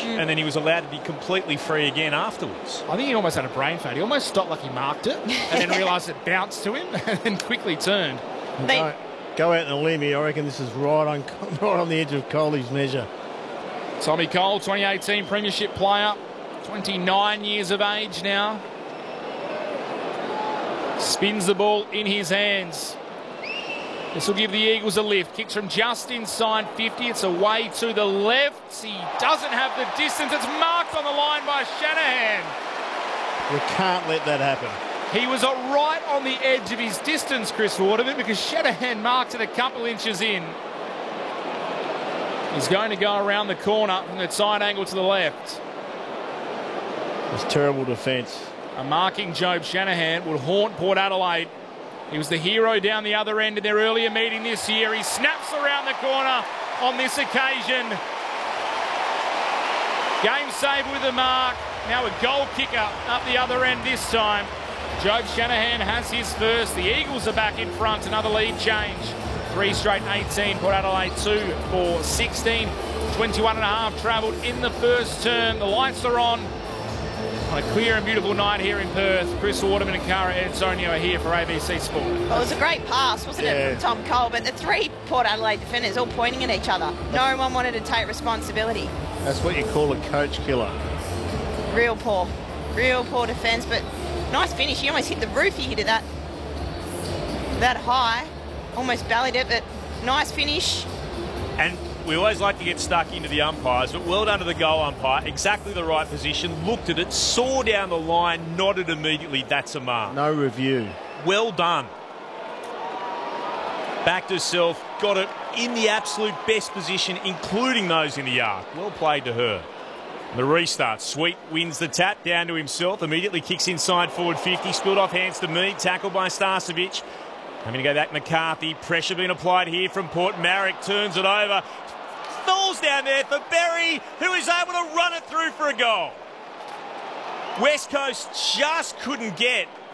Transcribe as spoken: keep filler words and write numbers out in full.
mm. and then he was allowed to be completely free again afterwards. I think he almost had a brain fade. He almost stopped like he marked it and then realised it bounced to him and then quickly turned. They, go, go out on a limb here. I reckon this is right on, right on the edge of Coley's measure. Tommy Cole, twenty eighteen Premiership player, twenty-nine years of age now. Spins the ball in his hands. This will give the Eagles a lift. Kicks from just inside fifty. It's away to the left. He doesn't have the distance. It's marked on the line by Shanahan. We can't let that happen. He was right on the edge of his distance, Chris Waterman, because Shanahan marked it a couple inches in. He's going to go around the corner from the side angle to the left. It's terrible defence. A marking Job Shanahan would haunt Port Adelaide. He was the hero down the other end in their earlier meeting this year. He snaps around the corner on this occasion. Game saved with a mark. Now a goal kicker up the other end this time. Job Shanahan has his first. The Eagles are back in front. Another lead change. Three straight eighteen. Port Adelaide two for sixteen. twenty-one and a half travelled in the first term. The lights are on. On a clear and beautiful night here in Perth. Chris Waterman and Cara Antonio are here for A B C Sport. Well, it was a great pass, wasn't yeah. it, from Tom Cole? But the three Port Adelaide defenders all pointing at each other. No one wanted to take responsibility. That's what you call a coach killer. Real poor. Real poor defence, but nice finish. He almost hit the roof. He hit it that, that high. Almost bellied it, but nice finish. And we always like to get stuck into the umpires, but well done to the goal umpire. Exactly the right position, looked at it, saw down the line, nodded immediately. That's a mark. No review. Well done. Backed herself, got it in the absolute best position, including those in the arc. Well played to her. The restart. Sweet wins the tap down to himself. Immediately kicks inside forward fifty. Spilled off hands to Mead. Tackled by Starcevic. Having to go back McCarthy. Pressure being applied here from Port. Marek turns it over. Falls down there for Berry, who is able to run it through for a goal. West Coast just couldn't get